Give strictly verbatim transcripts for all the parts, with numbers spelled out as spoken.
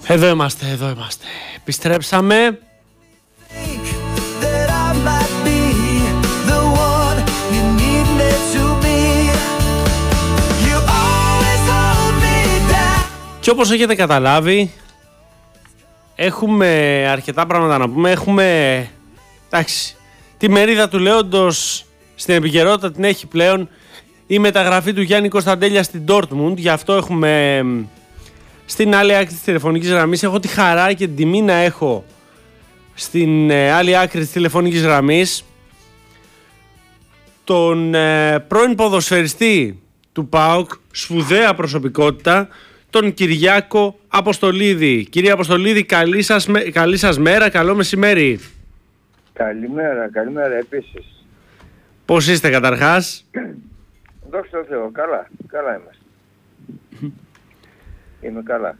Εδώ είμαστε, εδώ είμαστε. Επιστρέψαμε. Και όπως έχετε καταλάβει, έχουμε αρκετά πράγματα να πούμε. Έχουμε, εντάξει, τη μερίδα του λέοντος στην επικαιρότητα την έχει πλέον η μεταγραφή του Γιάννη Κωνσταντέλια στην Dortmund. Γι' αυτό έχουμε στην άλλη άκρη της τηλεφωνικής γραμμής. Έχω τη χαρά και την τιμή να έχω στην άλλη άκρη της τηλεφωνικής γραμμής τον ε, πρώην ποδοσφαιριστή του ΠΑΟΚ, σπουδαία προσωπικότητα, τον Κυριάκο Αποστολίδη. Κύριε Αποστολίδη, καλή σας, καλή σας μέρα, καλό μεσημέρι. Καλημέρα, καλημέρα επίσης. Πώς είστε καταρχάς? Δόξα τω Θεώ, καλά, καλά είμαστε. Είμαι καλά.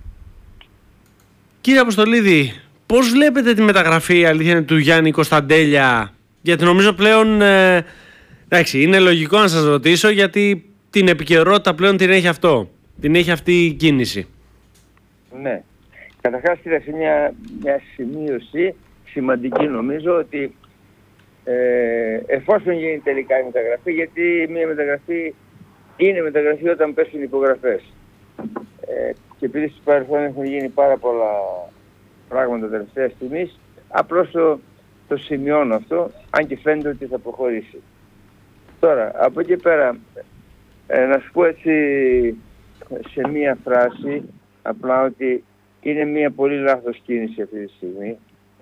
Κύριε Αποστολίδη, πώς βλέπετε τη μεταγραφή, η αλήθεια είναι, του Γιάννη Κωνσταντέλια? Γιατί νομίζω πλέον, ε, εντάξει, είναι λογικό να σας ρωτήσω, γιατί την επικαιρότητα πλέον την έχει αυτό. Την έχει αυτή η κίνηση. Ναι. Καταρχάς κοίταξε μια, μια σημείωση σημαντική, νομίζω, ότι ε, εφόσον γίνει τελικά η μεταγραφή, γιατί μια μεταγραφή είναι μεταγραφή όταν πέσουν υπογραφές. Ε, και επειδή στο παρελθόν έχουν γίνει πάρα πολλά πράγματα τελευταία στιγμής, απλώς το, το σημειώνω αυτό, αν και φαίνεται ότι θα προχωρήσει. Τώρα, από εκεί πέρα, ε, να σου πω έτσι σε μία φράση, απλά ότι είναι μία πολύ λάθος κίνηση αυτή τη στιγμή.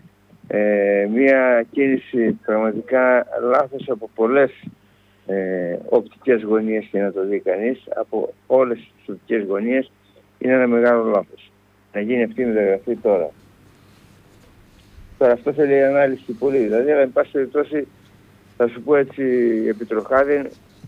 Ε, μία κίνηση πραγματικά λάθος από πολλές ε, οπτικές γωνίες, και να το δει κανείς, από όλες τις οπτικές γωνίες, είναι ένα μεγάλο λάθος να γίνει αυτή η μεταγραφή τώρα. Τώρα αυτό θέλει ανάλυση πολύ, δηλαδή, αλλά εν πάση περιπτώσει θα σου πω έτσι επιτροχάδι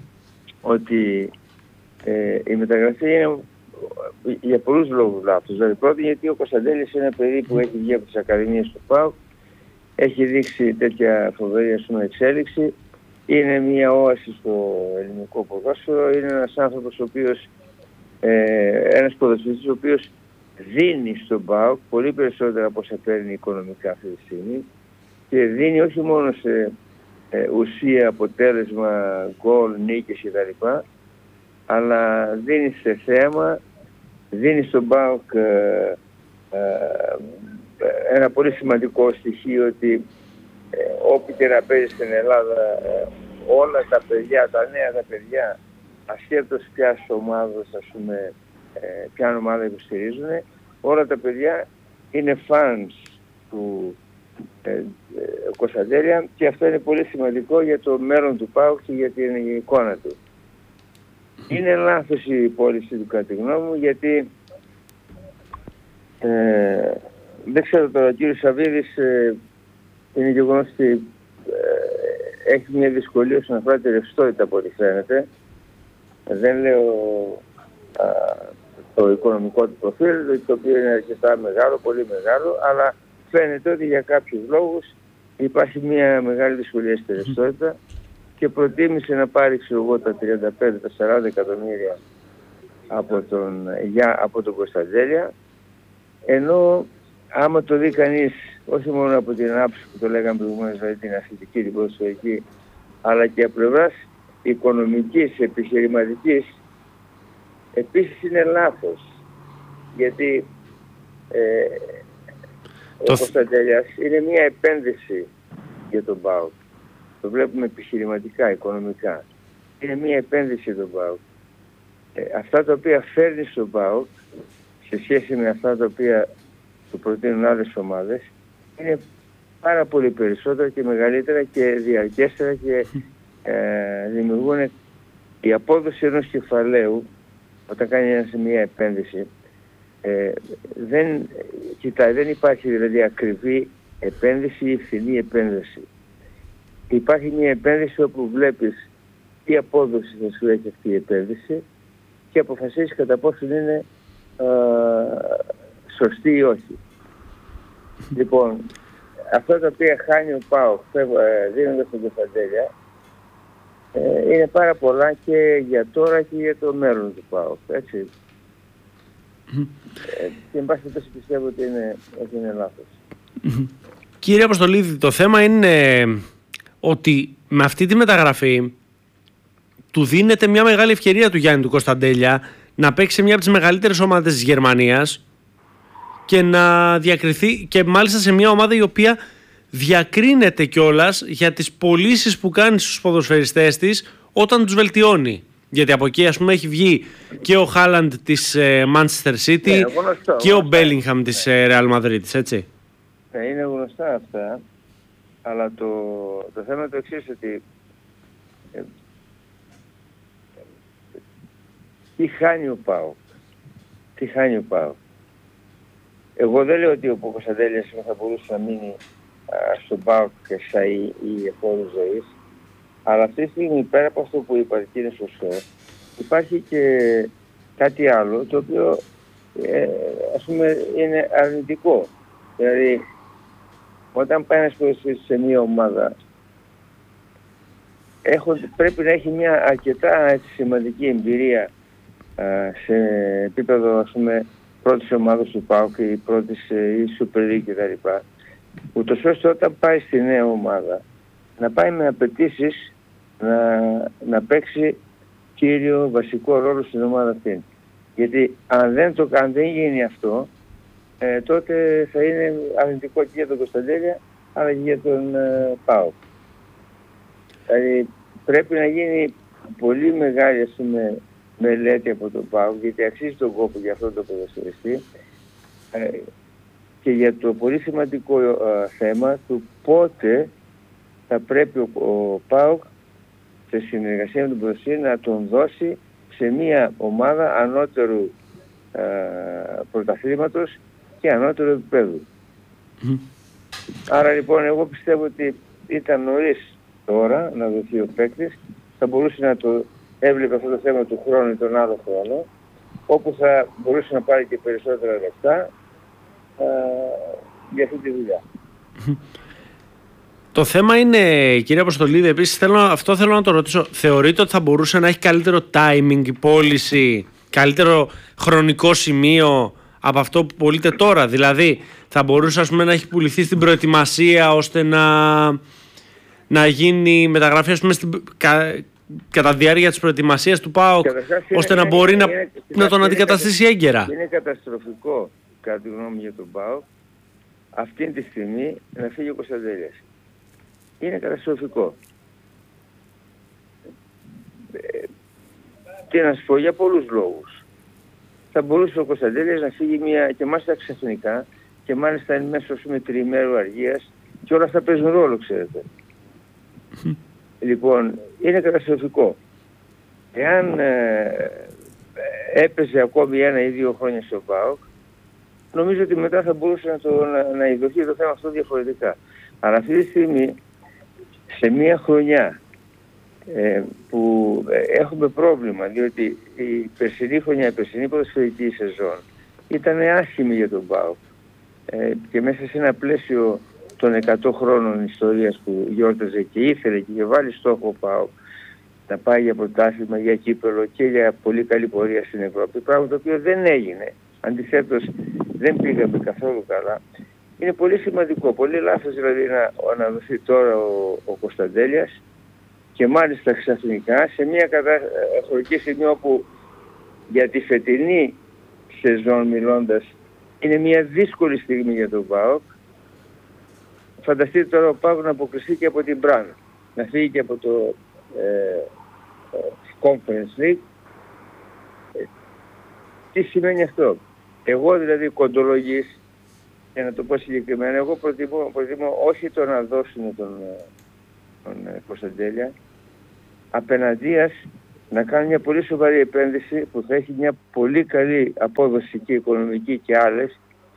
ότι ε, η μεταγραφή είναι για πολλούς λόγους λάθος. Δηλαδή πρώτον, γιατί ο Κωνσταντέλης είναι ένα παιδί που έχει βγει από τις ακαδημίες του ΠΑΟΚ, έχει δείξει τέτοια φοβερή, ας πούμε, εξέλιξη, είναι μια όαση στο ελληνικό ποδόσφαιρο, είναι ένας άνθρωπος ο οποίος, ε, ένας ποδοσφαιριστής ο οποίος δίνει στον ΠΑΟΚ πολύ περισσότερα από όσα παίρνει οικονομικά αυτή τη στιγμή, και δίνει όχι μόνο σε ε, ουσία, αποτέλεσμα, γκολ, νίκες κτλ., αλλά δίνει σε θέμα, δίνει στον ΠΑΟΚ ε, ε, ένα πολύ σημαντικό στοιχείο, ότι ε, όπου και να παίζει στην Ελλάδα, ε, όλα τα παιδιά, τα νέα τα παιδιά, ασχέτως ποιας ομάδας, ας πούμε, ε, ποια ομάδα υποστηρίζουν, όλα τα παιδιά είναι fans του ε, ε, Κωνσταντέλια, και αυτό είναι πολύ σημαντικό για το μέλλον του ΠΑΟΚ και για την εικόνα του. Είναι λάθος η πώληση του, κατά τη γνώμη μου, γιατί ε, δεν ξέρω τώρα, ο κύριος Σαββίδης ε, είναι γεγονός ότι ε, έχει μια δυσκολία όσον αφορά τη ρευστότητα, από ό,τι φαίνεται. Δεν λέω α, το οικονομικό του προφίλ, το οποίο είναι αρκετά μεγάλο, πολύ μεγάλο, αλλά φαίνεται ότι για κάποιους λόγους υπάρχει μια μεγάλη δυσκολία στη ρευστότητα και προτίμησε να πάρει, ξέρω εγώ, τα τριάντα πέντε με σαράντα εκατομμύρια από τον, για, από τον Κωνσταντέλια, ενώ άμα το δει κανείς, όχι μόνο από την άποψη που το λέγαμε προηγουμένως, δηλαδή την αθλητική, την ποδοσφαιρική, αλλά και από πλευράς οικονομικής, επιχειρηματικής, επίσης είναι λάθος. Γιατί ε, το... ο Κωνσταντέλιας είναι μια επένδυση για τον ΠΑΟΚ. Το βλέπουμε επιχειρηματικά, οικονομικά. Είναι μια επένδυση για τον ΠΑΟΚ. Ε, αυτά τα οποία φέρνει στον ΠΑΟΚ, σε σχέση με αυτά τα οποία του προτείνουν άλλες ομάδες, είναι πάρα πολύ περισσότερα και μεγαλύτερα και διαρκέστερα, και ε, δημιουργούν η απόδοση ενός κεφαλαίου όταν κάνει ένας μια επένδυση. Ε, δεν, κοιτάει, δεν υπάρχει δηλαδή ακριβή επένδυση ή φθηνή επένδυση. Υπάρχει μια επένδυση όπου βλέπεις τι απόδοση θα σου έχει αυτή η επένδυση και αποφασίσεις κατά πόσο είναι α, σωστή ή όχι. Λοιπόν, αυτά τα οποία χάνει ο ΠΑΟΚ δίνοντας τον Κωνσταντέλια είναι πάρα πολλά και για τώρα και για το μέλλον του ΠΑΟΚ, έτσι. Mm-hmm. Ε, και εν πάση περιπτώσει πιστεύω ότι είναι, ότι είναι λάθος. Mm-hmm. Κύριε Αποστολίδη, το θέμα είναι ότι με αυτή τη μεταγραφή του δίνεται μια μεγάλη ευκαιρία του Γιάννη του Κωνσταντέλια να παίξει σε μια από τις μεγαλύτερες ομάδες της Γερμανίας και να διακριθεί, και μάλιστα σε μια ομάδα η οποία διακρίνεται κιόλας για τις πωλήσεις που κάνει στους ποδοσφαιριστές της όταν τους βελτιώνει. Γιατί από εκεί, ας πούμε, έχει βγει και ο Χάλαντ της ε, Manchester City, ναι, γνωστό, και ο Bellingham της ε, Real Madrid, έτσι. Ναι, είναι γνωστά αυτά, αλλά το, το θέμα είναι το εξής, ότι ε, τι χάνει ο ΠΑΟΚ, τι χάνει ο ΠΑΟΚ. Εγώ δεν λέω ότι ο Κωνσταντέλιας θα μπορούσε να μείνει στον ΠΑΟΚ και σαν η, η εφόρου ζωής, αλλά αυτή τη στιγμή, πέρα από αυτό που είπατε και είναι σωστό, υπάρχει και κάτι άλλο το οποίο ε, ας πούμε είναι αρνητικό. Δηλαδή, όταν πάει ένας ποδοσφαιριστής σε μια ομάδα, έχω, πρέπει να έχει μια αρκετά έτσι, σημαντική εμπειρία α, σε επίπεδο, ας πούμε, πρώτης ομάδας του ΠΑΟΚ ή πρώτης ή Super League κτλ. Ούτως ώστε όταν πάει στη νέα ομάδα να πάει με απαιτήσεις να, να παίξει κύριο βασικό ρόλο στην ομάδα αυτή. Γιατί αν δεν, το, αν δεν γίνει αυτό, ε, τότε θα είναι αρνητικό και για τον Κωνσταντέλια αλλά και για τον ε, ΠΑΟΚ. Δηλαδή πρέπει να γίνει πολύ μεγάλη, ας πούμε, μελέτη από τον ΠΑΟΚ, γιατί αξίζει τον κόπο για αυτό το ποδοσφαιριστή, ε, και για το πολύ σημαντικό ε, θέμα του πότε θα πρέπει ο, ο ΠΑΟΚ σε συνεργασία με τον ποδοσφαιριστή να τον δώσει σε μια ομάδα ανώτερου ε, πρωταθλήματος και ανώτερου επίπεδου. Mm. Άρα λοιπόν εγώ πιστεύω ότι ήταν νωρίς τώρα να δοθεί ο παίκτης, θα μπορούσε να το έβλεπε αυτό το θέμα του χρόνου ή τον άλλο χρόνο, όπου θα μπορούσε να πάρει και περισσότερα λεφτά α, για αυτή τη δουλειά. Το θέμα είναι, κύριε Αποστολίδη, επίσης θέλω, αυτό θέλω να το ρωτήσω, θεωρείτε ότι θα μπορούσε να έχει καλύτερο timing η πώληση, καλύτερο χρονικό σημείο από αυτό που πωλείται τώρα? Δηλαδή θα μπορούσε, ας πούμε, να έχει πουληθεί στην προετοιμασία ώστε να, να γίνει μεταγραφή, ας πούμε, στην, κα, κατά τη διάρκεια της προετοιμασίας του ΠΑΟΚ, ώστε είναι, να μπορεί είναι, να, είναι, να τον αντικαταστήσει έγκαιρα? Είναι καταστροφικό, κατά τη γνώμη μου, για τον ΠΑΟΚ αυτή τη στιγμή να φύγει ο Κωνσταντέλιας. Είναι καταστροφικό. Ε, και να σου πω για πολλούς λόγους. Θα μπορούσε ο Κωνσταντέλιας να φύγει μια, και μάλιστα ξαφνικά, και μάλιστα εν μέσω με τριημέρου αργίας, και όλα αυτά παίζουν ρόλο, ξέρετε. Λοιπόν, είναι καταστροφικό. Εάν ε, έπαιζε ακόμη ένα ή δύο χρόνια στο ΠΑΟΚ, νομίζω ότι μετά θα μπορούσε να, το, να, να ειδωθεί το θέμα αυτό διαφορετικά. Αλλά αυτή τη στιγμή, σε μία χρονιά ε, που ε, έχουμε πρόβλημα, διότι η περσινή χρονιά, η περσινή ποδοσφαιρική σεζόν ήταν άσχημη για τον ΠΑΟΚ, ε, και μέσα σε ένα πλαίσιο των εκατό χρόνων ιστορίας που γιόρταζε και ήθελε και είχε βάλει στόχο ο ΠΑΟΚ να πάει για πρωτάθλημα, για κύπελλο και για πολύ καλή πορεία στην Ευρώπη, πράγμα το οποίο δεν έγινε. Αντιθέτως δεν πήγαμε καθόλου καλά. Είναι πολύ σημαντικό, πολύ λάθος δηλαδή να, να δοθεί τώρα ο, ο Κωνσταντέλιας, και μάλιστα ξαφνικά σε μια κατα... χρονική στιγμή όπου για τη φετινή σεζόν μιλώντας είναι μια δύσκολη στιγμή για τον ΠΑΟΚ. Φανταστείτε τώρα ο ΠΑΟΚ να αποκριθεί και από την Μπραν, να φύγει και από το ε, ε, Conference League. Ε, τι σημαίνει αυτό? Εγώ δηλαδή κοντολογής, για να το πω συγκεκριμένα, εγώ προτιμώ, προτιμώ όχι το να δώσουν τον, τον Κωνσταντέλια, απέναντίας να κάνουν μια πολύ σοβαρή επένδυση που θα έχει μια πολύ καλή απόδοση και οικονομική και άλλες,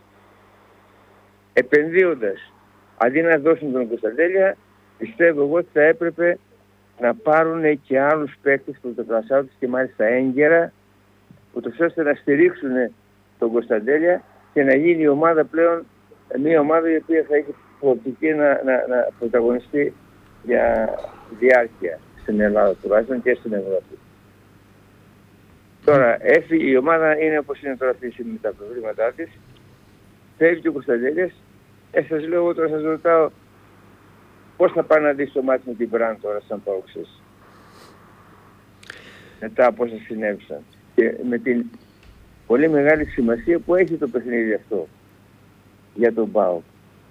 επενδύοντας. Αντί να δώσουν τον Κωνσταντέλια, πιστεύω εγώ ότι θα έπρεπε να πάρουν και άλλους παίκτες πρωτοκλασσάτες και μάλιστα έγκαιρα, ούτως ώστε να στηρίξουν τον Κωνσταντέλια και να γίνει η ομάδα πλέον μια ομάδα η οποία θα έχει προοπτική να, να, να πρωταγωνιστεί για διάρκεια στην Ελλάδα τουλάχιστον και στην Ευρώπη. Τώρα έφυγε, η ομάδα είναι όπως είναι τώρα αυτή με τα προβλήματά της. Φεύγει ο Κωνσταντέλιας. Ε, σας λέω εγώ τώρα, σας ρωτάω πώς θα πάει να δεις το μάτι με την Μπραν τώρα σαν Πάουξες. Μετά από όσα συνέβησαν. Και με την πολύ μεγάλη σημασία που έχει το παιχνίδι αυτό για τον ΠΑΟΚ.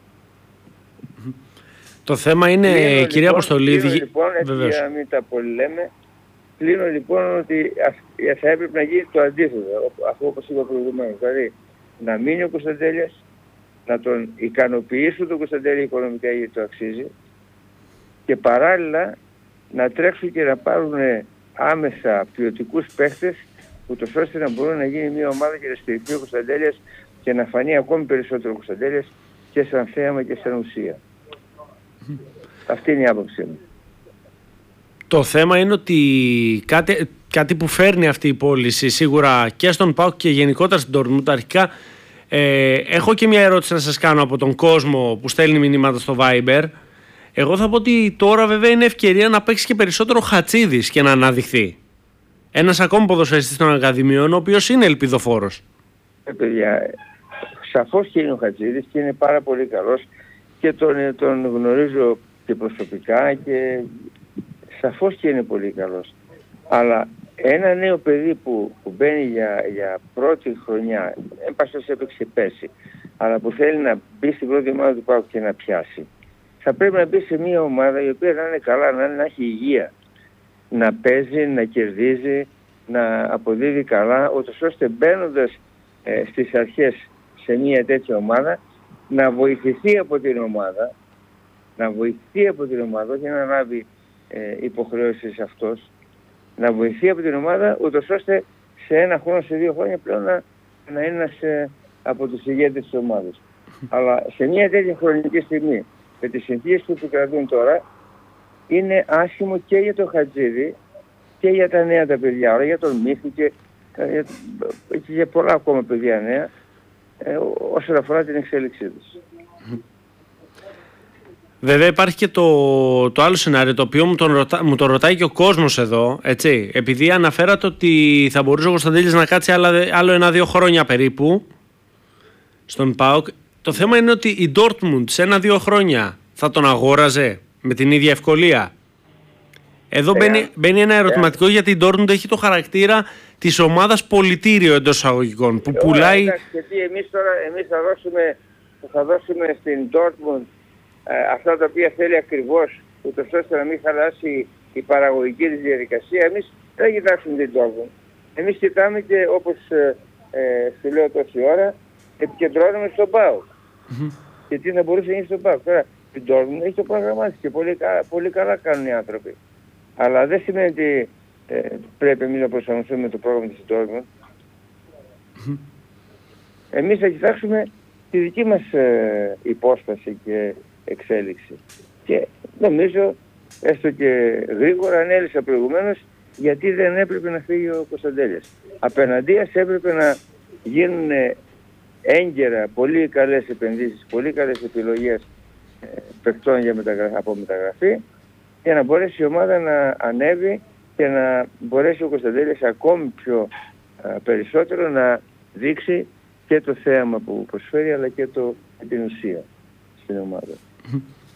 Το θέμα είναι, κλείνω, κυρία λοιπόν, Αποστολίδη... Κλείνω λοιπόν, έτσι για να μην τα πολυλέμε, κλείνω λοιπόν ότι θα έπρεπε να γίνει το αντίθετο, αυτό όπως είπα προηγουμένως. Δηλαδή, να μείνει ο Κωνσταντέλιας, να τον ικανοποιήσουν τον Κωνσταντέλια οικονομικά γιατί το αξίζει και παράλληλα να τρέξουν και να πάρουν άμεσα ποιοτικούς παίχτες ούτως ώστε να μπορούν να γίνει μια ομάδα και να στηριχθεί ο Κωνσταντέλιας και να φανεί ακόμη περισσότερο ο Κωνσταντέλιας και σαν θέαμα και σαν ουσία. Αυτή είναι η άποψή μου. Το θέμα είναι ότι κάτι, κάτι που φέρνει αυτή η πώληση σίγουρα και στον ΠΑΟΚ και γενικότερα στην Dortmund αρχικά. Ε, έχω και μια ερώτηση να σας κάνω από τον κόσμο που στέλνει μηνύματα στο Viber. Εγώ θα πω ότι τώρα βέβαια είναι ευκαιρία να παίξει και περισσότερο Χατσίδης και να αναδειχθεί. Ένας ακόμη ποδοσφαιριστής των Ακαδημιών, ο οποίος είναι ελπιδοφόρος. Ε, παιδιά, σαφώς και είναι ο Χατσίδης και είναι πάρα πολύ καλός και τον, τον γνωρίζω και προσωπικά και σαφώς και είναι πολύ καλός. Αλλά ένα νέο παιδί που, που μπαίνει για, για πρώτη χρονιά, εν πάση έπαιξε πέρσι, αλλά που θέλει να μπει στην πρώτη ομάδα του ΠΑΟΚ και να πιάσει, θα πρέπει να μπει σε μια ομάδα η οποία να είναι καλά, να, να έχει υγεία, να παίζει, να κερδίζει, να αποδίδει καλά, ώστε μπαίνοντας ε, στις αρχές σε μια τέτοια ομάδα, να βοηθηθεί από την ομάδα, να βοηθηθεί από την ομάδα, όχι να λάβει ε, υποχρεώσεις αυτός, να βοηθεί από την ομάδα, ούτως ώστε σε ένα χρόνο, σε δύο χρόνια πλέον να, να είναι ένας ε, από τους ηγέτες της ομάδας. Αλλά σε μια τέτοια χρονική στιγμή, με τις συνθήκες που επικρατούν τώρα, είναι άσχημο και για τον Χατζίδη και για τα νέα τα παιδιά, όλα για τον Μίχη και, και, και για πολλά ακόμα παιδιά νέα, ε, όσον αφορά την εξέλιξή τους. Βέβαια υπάρχει και το, το άλλο σενάριο, το οποίο μου, τον ρωτά, μου το ρωτάει και ο κόσμος εδώ, έτσι, επειδή αναφέρατε ότι θα μπορούσε ο Κωνσταντέλης να κάτσει άλλα, άλλο ένα-δύο χρόνια περίπου στον ΠΑΟΚ. Το θέμα είναι ότι η Dortmund σε ένα-δύο χρόνια θα τον αγόραζε με την ίδια ευκολία. Εδώ yeah. μπαίνει, μπαίνει ένα ερωτηματικό yeah. γιατί η Dortmund έχει το χαρακτήρα της ομάδας πολιτήριο εντός εισαγωγικών που yeah, πουλάει... Εντάξει, γιατί εμείς τώρα εμείς θα, δώσουμε, θα δώσουμε στην Dortmund ε, αυτά τα οποία θέλει ακριβώς, ούτως ώστε να μην χαλάσει η παραγωγική της διαδικασία. Εμείς δεν κοιτάξουμε την Dortmund. Εμείς κοιτάμε και όπως ε, ε, σου λέω τόση ώρα, επικεντρώνουμε στον ΠΑΟΚ. Mm-hmm. Και τι θα μπορούσε να γίνει στον ΠΑΟΚ. Τώρα την Dortmund έχει το πρόγραμμά της και πολύ, πολύ καλά κάνουν οι άνθρωποι. Αλλά δεν σημαίνει ότι ε, πρέπει εμείς να προσαρμοστούμε το πρόγραμμα της Dortmund. Mm-hmm. Εμείς θα κοιτάξουμε τη δική μας ε, υπόσταση και εξέλιξη. Και νομίζω, έστω και γρήγορα ανέλησα προηγουμένως, γιατί δεν έπρεπε να φύγει ο Κωνσταντέλιας. Απέναντίας έπρεπε να γίνουν έγκαιρα πολύ καλές επενδύσεις, πολύ καλές επιλογές ε, παιχτών για μεταγραφή, από μεταγραφή, για να μπορέσει η ομάδα να ανέβει και να μπορέσει ο Κωνσταντέλιας ακόμη πιο α, περισσότερο να δείξει και το θέαμα που προσφέρει, αλλά και, το, και την ουσία στην ομάδα. Mm-hmm.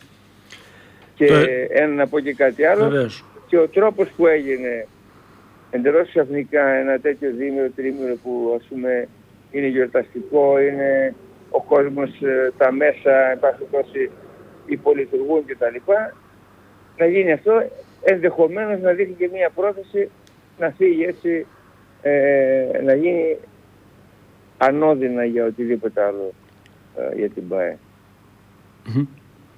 Και ε... ένα να πω και κάτι άλλο, Βεβαίως. Και ο τρόπος που έγινε εντελώς ξαφνικά ένα τέτοιο διήμερο, τρίμερο που ας πούμε είναι γιορταστικό, είναι ο κόσμος, τα μέσα, εν πάση περιπτώσει, υπολειτουργούν κτλ. Να γίνει αυτό, ενδεχομένως να δείχνει και μία πρόθεση να φύγει έτσι, ε, να γίνει ανώδυνα για οτιδήποτε άλλο ε, για την ΠΑΕ. Mm-hmm.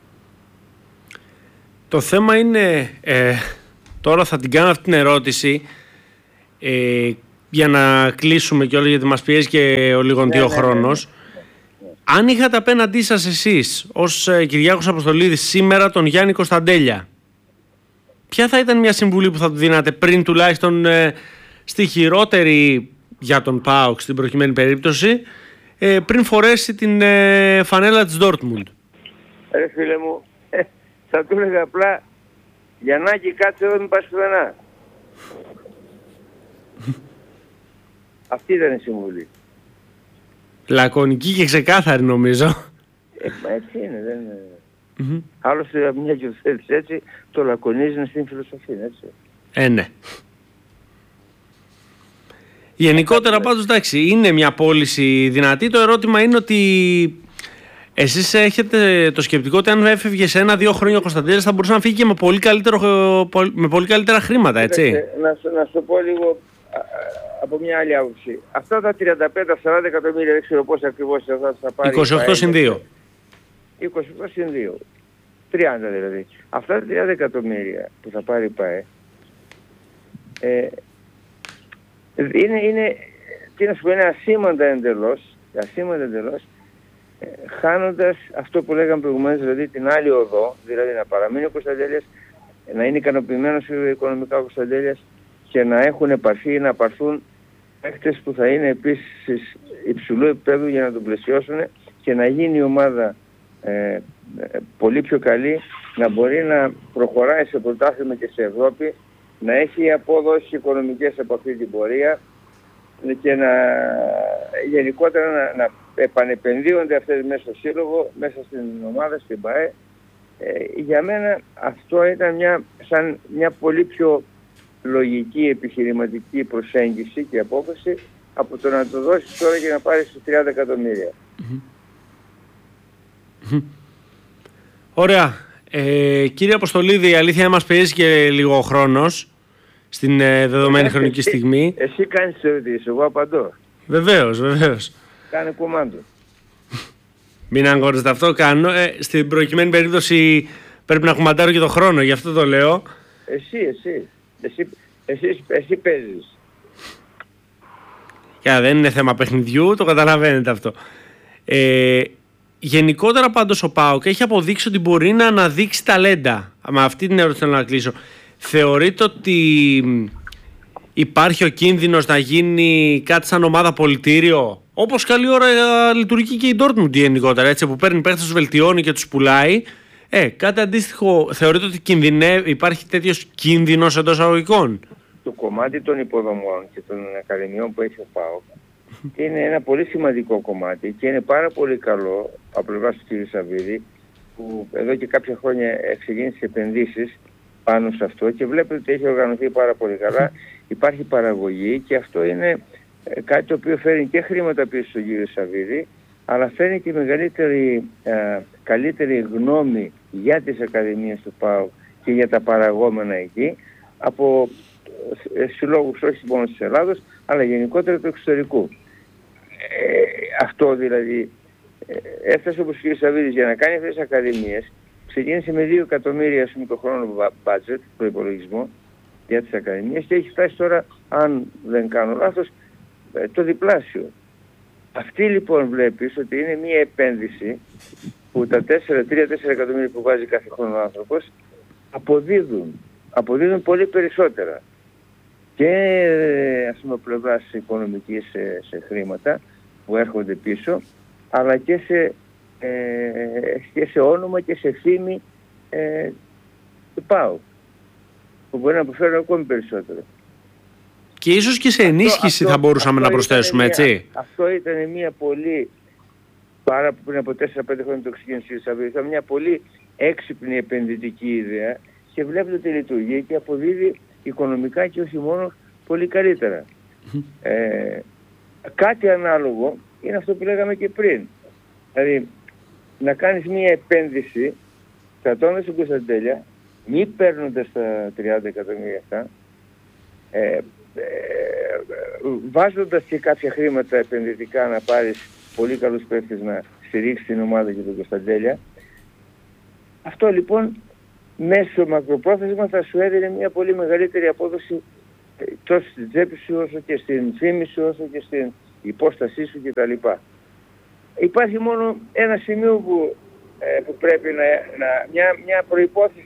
Το θέμα είναι, ε, τώρα θα την κάνω αυτή την ερώτηση, ε, για να κλείσουμε και όλα, γιατί μας πιέζει και ο λιγοντή ο χρόνος. Ναι, ναι, ναι. Αν είχατε απέναντί σας εσείς ως ε, Κυριάκος Αποστολίδης σήμερα τον Γιάννη Κωνσταντέλια, ποια θα ήταν μια συμβουλή που θα του δίνατε πριν τουλάχιστον ε, στη χειρότερη για τον ΠΑΟΚ στην προκειμένη περίπτωση, ε, πριν φορέσει την ε, φανέλα της Dortmund? Ρε φίλε μου, ε, θα του έλεγα απλά, Γιαννάκη κάτσε εδώ, μην πας πουθενά. Αυτή ήταν η συμβουλή. Λακωνική και ξεκάθαρη νομίζω. Ε, μα έτσι είναι, δεν είναι. Mm-hmm. Άλλωστε, μια και το θέλεις έτσι, το λακωνίζει στην φιλοσοφία, έτσι. Ε, ναι. Γενικότερα πάντως, εντάξει, είναι μια πώληση δυνατή. Το ερώτημα είναι ότι εσείς έχετε το σκεπτικό ότι αν έφευγε σε ένα-δύο χρόνια ο Κωνσταντέλιας θα μπορούσε να φύγει και με πολύ, καλύτερο, με πολύ καλύτερα χρήματα, έτσι. Να, να σου πω λίγο α, από μια άλλη άποψη. Αυτά τα τριάντα πέντε σαράντα εκατομμύρια, δεν ξέρω πώς ακριβώς θα πάρει. είκοσι οκτώ συν δύο. είκοσι οκτώ συν δύο. τριάντα δηλαδή. Αυτά τα τριάντα εκατομμύρια που θα πάρει η ΠΑΕ ε, είναι, είναι, τι να σου πω, είναι ασήμαντα εντελώς, ασήμαντα εντελώς, ε, χάνοντας αυτό που λέγαμε προηγουμένως, δηλαδή την άλλη οδό, δηλαδή να παραμείνει ο Κωνσταντέλιας, να είναι ικανοποιημένος οικονομικά ο Κωνσταντέλιας και να έχουν επαρθεί ή να απαρθούν παίκτες που θα είναι επίσης υψηλού επίπεδου για να τον πλαισιώσουν και να γίνει η ομάδα ε, πολύ πιο καλή, να μπορεί να προχωράει σε πρωτάθλημα και σε Ευρώπη, να έχει απόδοσεις οικονομικές από αυτή την πορεία και να γενικότερα να, να επανεπενδύονται αυτές μέσα στο σύλλογο, μέσα στην ομάδα, στην ΠΑΕ. Ε, για μένα αυτό ήταν μια, σαν μια πολύ πιο λογική επιχειρηματική προσέγγιση και απόφαση από το να το δώσεις τώρα και να πάρεις τριάντα εκατομμύρια. Mm-hmm. Ωραία. Ε, κύριε Αποστολίδη, η αλήθεια μας πιέζει και λίγο ο χρόνος στην ε, δεδομένη χρονική εσύ, στιγμή. Εσύ κάνεις τις ερωτήσεις, εγώ απαντώ. Βεβαίως, βεβαίως. Κάνε κουμάντο. Μην αγχώνεστε, αυτό κάνω. Ε, στην προκειμένη περίπτωση πρέπει να κουμαντάρω και το χρόνο, γι' αυτό το λέω. Εσύ, εσύ. Εσύ, εσύ, εσύ παίζεις. Για, δεν είναι θέμα παιχνιδιού, το καταλαβαίνετε αυτό. Ε, γενικότερα πάντως ο ΠΑΟΚ έχει αποδείξει ότι μπορεί να αναδείξει ταλέντα. Με αυτή την ερώτηση θέλω να κλείσω. Θεωρείτε ότι υπάρχει ο κίνδυνος να γίνει κάτι σαν ομάδα πολιτήριο, όπως καλή ώρα λειτουργεί και η Dortmund γενικότερα, έτσι, που παίρνει παίχτες, τους βελτιώνει και τους πουλάει. Ε, κάτι αντίστοιχο, θεωρείτε ότι κινδυνεύει, υπάρχει τέτοιος κίνδυνος εντός αγωγικών? Το κομμάτι των υποδομών και των ακαδημιών που έχει ο ΠΑΟΚ είναι ένα πολύ σημαντικό κομμάτι και είναι πάρα πολύ καλό από πλευράς του κ. Σαββίδη, που εδώ και κάποια χρόνια ξεκίνησε επενδύσεις πάνω σε αυτό και βλέπετε ότι έχει οργανωθεί πάρα πολύ καλά. Υπάρχει παραγωγή και αυτό είναι κάτι το οποίο φέρνει και χρήματα πίσω στον κ. Σαββίδη, αλλά φέρνει και μεγαλύτερη, α, καλύτερη γνώμη για τις ακαδημίες του ΠΑΟΚ και για τα παραγόμενα εκεί από συλλόγους όχι μόνο της Ελλάδος, αλλά γενικότερα του εξωτερικού. Ε, αυτό δηλαδή ε, έφτασε όπως ο κ. Σαββίδης για να κάνει αυτές τις ακαδημίες, ξεκίνησε με δύο εκατομμύρια το χρόνο budget, προϋπολογισμό για τις ακαδημίες και έχει φτάσει τώρα, αν δεν κάνω λάθος, το διπλάσιο. Αυτή λοιπόν βλέπεις ότι είναι μια επένδυση που τα τρία τέσσερα εκατομμύρια που βάζει κάθε χρόνο ο άνθρωπος αποδίδουν, αποδίδουν πολύ περισσότερα. Και ας πούμε πλευράς οικονομικής σε, σε χρήματα που έρχονται πίσω, αλλά και σε, ε, και σε όνομα και σε φήμη ε, του ΠΑΟΚ, που μπορεί να αποφέρουν ακόμη περισσότερο. Και ίσως και σε ενίσχυση αυτό, θα μπορούσαμε αυτό να προσθέσουμε, μια, έτσι. Αυτό ήταν μια πολύ, πάρα που πριν από τέσσερα πέντε χρόνια το ξεκίνησε η Σαββίδη, ήταν μια πολύ έξυπνη επενδυτική ιδέα και βλέπετε ότι λειτουργεί και αποδίδει οικονομικά και όχι μόνο πολύ καλύτερα. Ε, κάτι ανάλογο είναι αυτό που λέγαμε και πριν. Δηλαδή να κάνεις μια επένδυση κρατώντας τον Κωνσταντέλια, μη παίρνοντας τα τριάντα εκατομμύρια αυτά, ε, ε, βάζοντας και κάποια χρήματα επενδυτικά να πάρεις πολύ καλούς παίκτες να στηρίξεις την ομάδα και τον Κωνσταντέλια. Αυτό λοιπόν μέσω μακροπρόθεσμα θα σου έδινε μια πολύ μεγαλύτερη απόδοση τόσο στην τσέπη σου όσο και στην φήμη σου όσο και στην υπόστασή σου κτλ. Υπάρχει μόνο ένα σημείο που, ε, που πρέπει να, να μια, μια προϋπόθεση